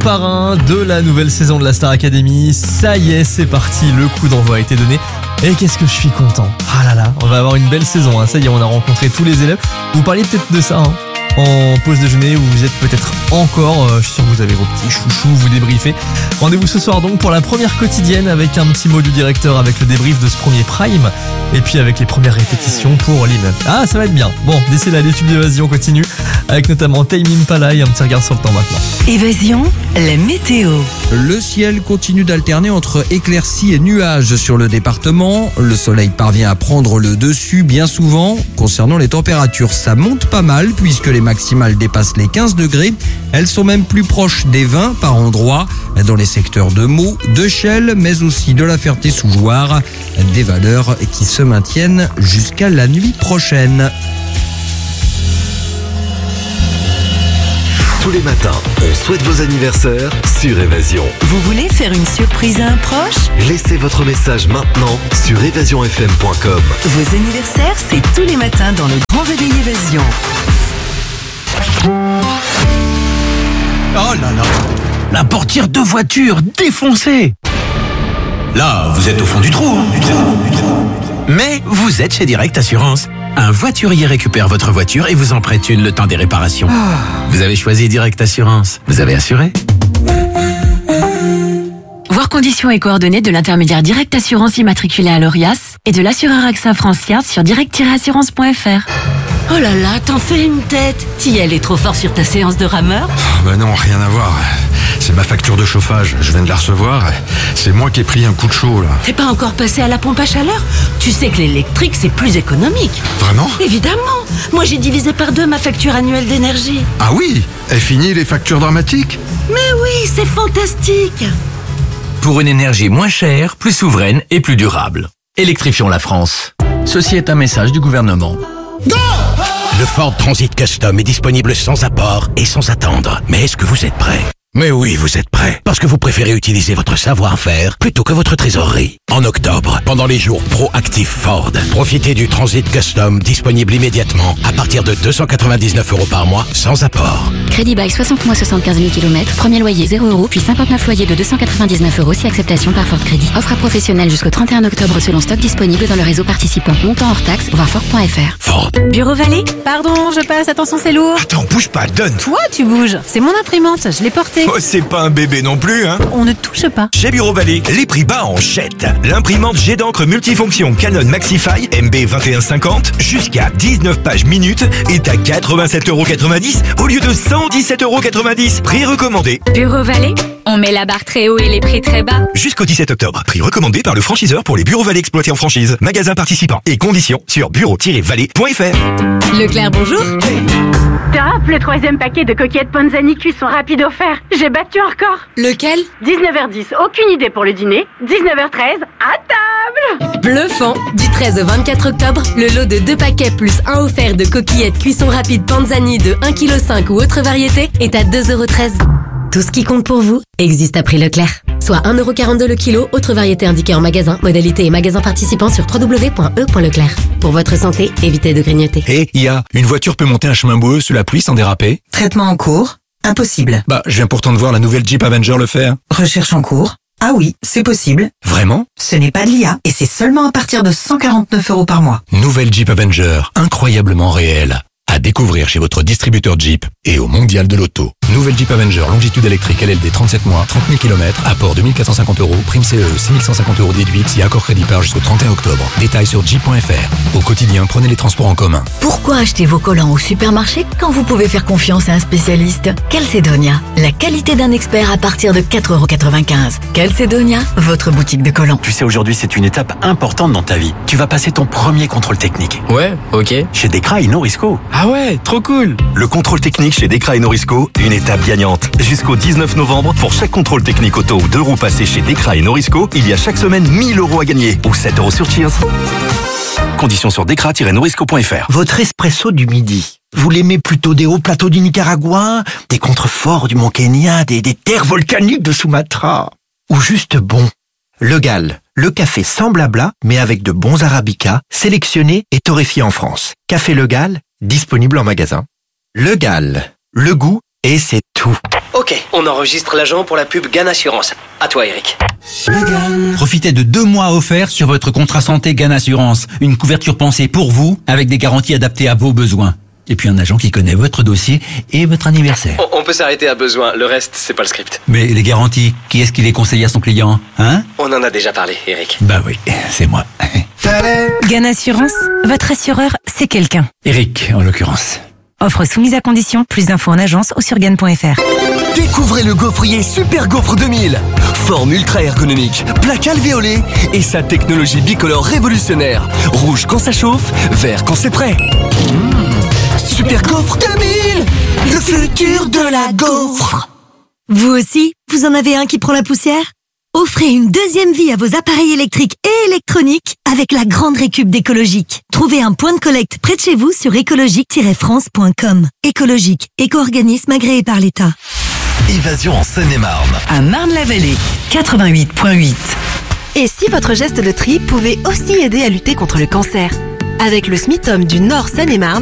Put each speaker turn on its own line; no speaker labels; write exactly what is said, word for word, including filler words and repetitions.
parrain de la nouvelle saison de la Star Academy. Ça y est, c'est parti, le coup d'envoi a été donné. Et qu'est-ce que je suis content. Ah là là, on va avoir une belle saison, hein. Ça y est, on a rencontré tous les élèves. Vous parliez peut-être de ça, hein, en pause déjeuner, où vous êtes peut-être encore, euh, je suis sûr que vous avez vos petits chouchous, vous débriefez. Rendez-vous ce soir donc pour la première quotidienne avec un petit mot du directeur, avec le débrief de ce premier prime, et puis avec les premières répétitions pour Lynn. Ah, ça va être bien. Bon, d'ici là, les tubes d'évasion continuent, avec notamment Tame Impala et un petit regard sur le temps maintenant.
Évasion, la météo.
Le ciel continue d'alterner entre éclaircies et nuages sur le département. Le soleil parvient à prendre le dessus bien souvent. Concernant les températures, ça monte pas mal puisque les maximales dépassent les quinze degrés. Elles sont même plus proches des vingt par endroits dans les secteurs de Meaux, de Chelles, mais aussi de la Ferté-sous-Jouarre. Des valeurs qui se maintiennent jusqu'à la nuit prochaine.
Tous les matins, on souhaite vos anniversaires sur Évasion.
Vous voulez faire une surprise à un proche?
Laissez votre message maintenant sur évasion f m point com.
Vos anniversaires, c'est tous les matins dans le Grand Réveil Évasion.
Oh là là, la portière de voiture défoncée. Là, vous êtes au fond du trou, hein, du trou, du trou. Mais vous êtes chez Direct Assurance. Un voiturier récupère votre voiture et vous en prête une le temps des réparations. Ah. Vous avez choisi Direct Assurance. Vous avez assuré?
Voir conditions et coordonnées de l'intermédiaire Direct Assurance immatriculé à l'Orias et de l'assureur AXA France Yard sur direct tiret assurance point f r.
Oh là là, t'en fais une tête. Tilleul est trop fort sur ta séance de rameur?
Oh bah non, rien à voir. C'est ma facture de chauffage, je viens de la recevoir. C'est moi qui ai pris un coup de chaud là.
T'es pas encore passé à la pompe à chaleur? Tu sais que l'électrique c'est plus économique.
Vraiment?
Évidemment. Moi j'ai divisé par deux ma facture annuelle d'énergie.
Ah oui? Est fini les factures dramatiques?
Mais oui, c'est fantastique.
Pour une énergie moins chère, plus souveraine et plus durable. Électrifions la France. Ceci est un message du gouvernement.
Go! Le Ford Transit Custom est disponible sans apport et sans attendre. Mais est-ce que vous êtes prêts? Mais oui, vous êtes prêts. Parce que vous préférez utiliser votre savoir-faire plutôt que votre trésorerie. En octobre, pendant les jours Proactive Ford, profitez du Transit Custom disponible immédiatement à partir de deux cent quatre-vingt-dix-neuf euros par mois sans apport.
Crédit bail soixante mois soixante-quinze mille kilomètres, premier loyer zéro euros, puis cinquante-neuf loyers de deux cent quatre-vingt-dix-neuf euros si acceptation par Ford Crédit. Offre à professionnels jusqu'au trente et un octobre selon stock disponible dans le réseau participant. Montant hors taxe, voir Ford point f r.
Ford.
Bureau Vallée? Pardon, je passe, attention c'est lourd.
Attends, bouge pas, donne.
Toi tu bouges, c'est mon imprimante, je l'ai portée.
Oh, c'est pas un bébé non plus, hein.
On ne touche pas.
Chez Bureau Vallée, les prix bas en jette. L'imprimante jet d'encre multifonction Canon Maxify M B vingt et un cinquante jusqu'à dix-neuf pages minutes est à quatre-vingt-sept euros quatre-vingt-dix au lieu de cent dix-sept euros quatre-vingt-dix. Prix recommandé.
Bureau Vallée, on met la barre très haut et les prix très bas.
Jusqu'au dix-sept octobre. Prix recommandé par le franchiseur pour les Bureaux Vallée exploités en franchise. Magasin participant et conditions sur bureau tiret vallée point f r.
Leclerc, bonjour.
Top, le troisième paquet de coquillettes Panzani cuisson rapide offert. J'ai battu un record.
Lequel?
dix-neuf heures dix, aucune idée pour le dîner. dix-neuf heures treize, à table.
Bluffant. Du treize au vingt-quatre octobre, le lot de deux paquets plus un offert de coquillettes cuisson rapide Panzani de un virgule cinq kilos ou autre variété est à deux euros treize. Tout ce qui compte pour vous existe à prix Leclerc. Soit un euro quarante-deux le kilo, autre variété indiquée en magasin, modalité et magasin participant sur w w w point e point leclerc. Pour votre santé, évitez de grignoter.
Hé, hey, I A, une voiture peut monter un chemin boueux sous la pluie sans déraper?
Traitement en cours? Impossible.
Bah, je viens pourtant de voir la nouvelle Jeep Avenger le faire.
Recherche en cours? Ah oui, c'est possible.
Vraiment?
Ce n'est pas de l'I A et c'est seulement à partir de cent quarante-neuf euros par mois.
Nouvelle Jeep Avenger, incroyablement réelle. À découvrir chez votre distributeur Jeep et au Mondial de l'Auto. Nouvelle Jeep Avenger, longitude électrique L L D trente-sept mois, trente mille kilomètres, apport deux mille quatre cent cinquante euros, prime C E, six mille cent cinquante euros déduite si accord crédit par jusqu'au trente et un octobre. Détails sur jeep point f r. Au quotidien, prenez les transports en commun.
Pourquoi acheter vos collants au supermarché quand vous pouvez faire confiance à un spécialiste? Calcedonia, la qualité d'un expert à partir de quatre euros quatre-vingt-quinze. Calcedonia, votre boutique de collants.
Tu sais, aujourd'hui, c'est une étape importante dans ta vie. Tu vas passer ton premier contrôle technique.
Ouais, ok.
Chez Dekra et Norisco.
Ah ouais, trop cool.
Le contrôle technique chez Dekra et Norisco, une étape gagnante. Jusqu'au dix-neuf novembre, pour chaque contrôle technique auto ou deux roues passées chez Dekra et Norisco, il y a chaque semaine mille euros à gagner ou sept euros sur Cheers. Conditions sur dekra tiret norisco point f r.
Votre espresso du midi, vous l'aimez plutôt des hauts plateaux du Nicaragua, des contreforts du Mont Kenya, des, des terres volcaniques de Sumatra, ou juste bon? Le Gall, le café sans blabla, mais avec de bons arabicas, sélectionnés et torréfiés en France. Café Le Gall, disponible en magasin. Le Gall, le goût et c'est tout.
Ok, on enregistre l'agent pour la pub Gan Assurance. À toi, Eric.
Profitez de deux mois offerts sur votre contrat santé Gan Assurance. Une couverture pensée pour vous, avec des garanties adaptées à vos besoins. Et puis un agent qui connaît votre dossier et votre anniversaire.
On, on peut s'arrêter à besoin, le reste, c'est pas le script.
Mais les garanties, qui est-ce qui les conseille à son client, hein?
On en a déjà parlé, Eric.
Bah oui, c'est moi.
Gan Assurance, votre assureur, c'est quelqu'un.
Eric, en l'occurrence.
Offre soumise à condition, plus d'infos en agence ou sur gan point f r.
Découvrez le gaufrier Super Gaufre deux mille. Forme ultra ergonomique, plaque alvéolée et sa technologie bicolore révolutionnaire. Rouge quand ça chauffe, vert quand c'est prêt. Mmh. Super Gaufre deux mille, le futur de la gaufre.
Vous aussi, vous en avez un qui prend la poussière ? Offrez une deuxième vie à vos appareils électriques et électroniques avec la grande récup d'Écologique. Trouvez un point de collecte près de chez vous sur écologique tiret france point com. Écologique, éco-organisme agréé par l'État.
Évasion en Seine-et-Marne.
À Marne-la-Vallée, quatre-vingt-huit virgule huit.
Et si votre geste de tri pouvait aussi aider à lutter contre le cancer ? Avec le SMITOM du Nord Seine-et-Marne,